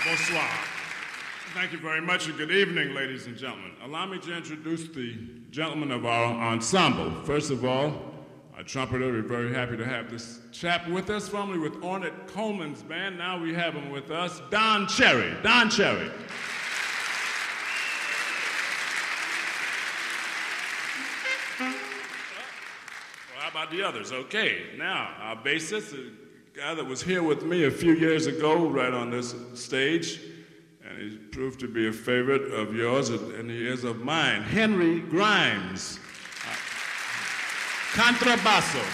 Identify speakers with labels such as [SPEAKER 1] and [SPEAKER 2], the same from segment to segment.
[SPEAKER 1] Bonsoir. Thank you very much, and good evening, ladies and gentlemen. Allow me to introduce the gentlemen of our ensemble. First of all, our trumpeter, we're very happy to have this chap with us, formerly with Ornette Coleman's band. Now we have him with us, Don Cherry. Don Cherry. Well, how about the others? Okay, now our bassist, a guy that was here with me a few years ago, right on this stage, and he proved to be a favorite of yours, and he is of mine, Henry Grimes. Contrabasso.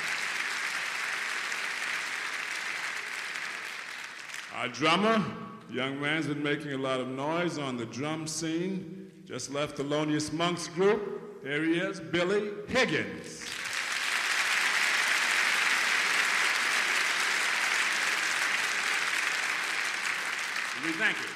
[SPEAKER 1] Our drummer, young man's been making a lot of noise on the drum scene. Just left Thelonious Monk's group. There he is, Billy Higgins. Thank you.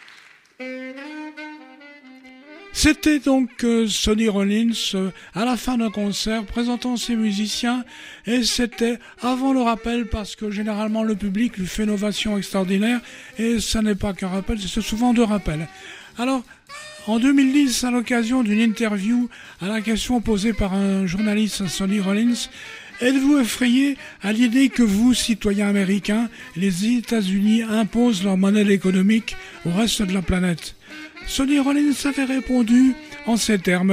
[SPEAKER 2] C'était donc Sonny Rollins à la fin d'un concert présentant ses musiciens, et c'était avant le rappel, parce que généralement le public lui fait une ovation extraordinaire, et ça n'est pas qu'un rappel, c'est souvent deux rappels. Alors, en 2010, à l'occasion d'une interview à la question posée par un journaliste à Sonny Rollins, êtes-vous effrayé à l'idée que vous, citoyens américains, les États-Unis imposent leur modèle économique au reste de la planète? Sonny Rollins avait répondu en ces termes.